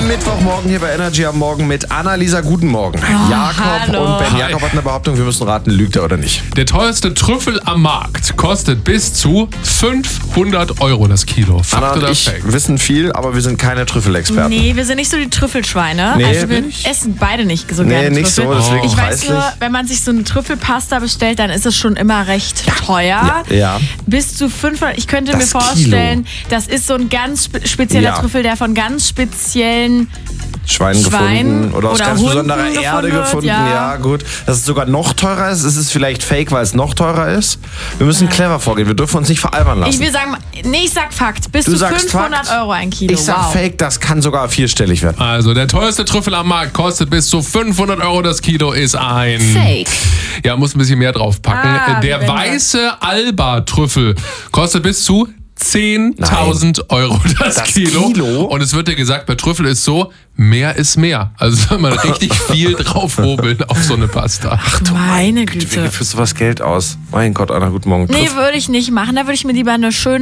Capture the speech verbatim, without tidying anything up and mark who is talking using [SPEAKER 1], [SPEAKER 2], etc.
[SPEAKER 1] Mittwochmorgen hier bei Energy am Morgen mit Annalisa. Guten Morgen.
[SPEAKER 2] Oh,
[SPEAKER 1] Jakob
[SPEAKER 2] hallo.
[SPEAKER 1] und Ben. Jakob hat eine Behauptung, wir müssen raten, lügt er oder nicht?
[SPEAKER 3] Der teuerste Trüffel am Markt kostet bis zu fünfhundert Euro das Kilo. Fakt
[SPEAKER 1] Anna und
[SPEAKER 3] oder
[SPEAKER 1] ich
[SPEAKER 3] Fake?
[SPEAKER 1] wissen viel, aber wir sind keine Trüffelexperten.
[SPEAKER 2] Nee, wir sind nicht so die Trüffelschweine.
[SPEAKER 1] Nee,
[SPEAKER 2] also wir
[SPEAKER 1] bin ich?
[SPEAKER 2] essen beide nicht so
[SPEAKER 1] Nee,
[SPEAKER 2] gerne
[SPEAKER 1] nicht so,
[SPEAKER 2] Trüffel.
[SPEAKER 1] deswegen
[SPEAKER 2] Ich weiß
[SPEAKER 1] preislich.
[SPEAKER 2] nur, wenn man sich so eine Trüffelpasta bestellt, dann ist es schon immer recht teuer.
[SPEAKER 1] Ja, ja.
[SPEAKER 2] Bis zu fünfhundert. Ich könnte
[SPEAKER 1] Das
[SPEAKER 2] mir
[SPEAKER 1] Kilo.
[SPEAKER 2] vorstellen, das ist so ein ganz spe- spezieller
[SPEAKER 1] Ja.
[SPEAKER 2] Trüffel, der von ganz speziellen
[SPEAKER 1] Schwein,
[SPEAKER 2] Schwein
[SPEAKER 1] gefunden oder aus
[SPEAKER 2] oder
[SPEAKER 1] ganz
[SPEAKER 2] Hunden
[SPEAKER 1] besonderer
[SPEAKER 2] gefunden
[SPEAKER 1] Erde
[SPEAKER 2] wird,
[SPEAKER 1] gefunden.
[SPEAKER 2] ja.
[SPEAKER 1] Ja, gut. Dass es sogar noch teurer ist. Ist es vielleicht fake, weil es noch teurer ist? Wir müssen clever vorgehen. Wir dürfen uns nicht veralbern lassen.
[SPEAKER 2] Ich will sagen, nee, ich sag Fakt. Bis
[SPEAKER 1] Du
[SPEAKER 2] zu
[SPEAKER 1] sagst
[SPEAKER 2] fünfhundert
[SPEAKER 1] Fakt?
[SPEAKER 2] Euro ein Kilo.
[SPEAKER 1] Ich sag
[SPEAKER 2] wow.
[SPEAKER 1] fake, das kann sogar vierstellig werden.
[SPEAKER 3] Also, der teuerste Trüffel am Markt kostet bis zu fünfhundert Euro das Kilo, ist ein...
[SPEAKER 2] Fake.
[SPEAKER 3] Ja, muss ein bisschen mehr draufpacken.
[SPEAKER 2] Ah,
[SPEAKER 3] der
[SPEAKER 2] wie wenn
[SPEAKER 3] weiße Alba-Trüffel kostet bis zu zehntausend Euro das,
[SPEAKER 1] Das
[SPEAKER 3] Kilo.
[SPEAKER 1] Kilo?
[SPEAKER 3] Und es wird dir gesagt, bei Trüffel ist so, mehr ist mehr. Also soll man richtig viel draufhobeln auf so eine Pasta.
[SPEAKER 1] Ach du
[SPEAKER 2] Meine
[SPEAKER 1] Wie
[SPEAKER 2] Güte.
[SPEAKER 1] gibst du was Geld aus? Mein Gott, Anna, guten Morgen.
[SPEAKER 2] Nee, würde ich nicht machen. Da würde ich mir lieber eine schöne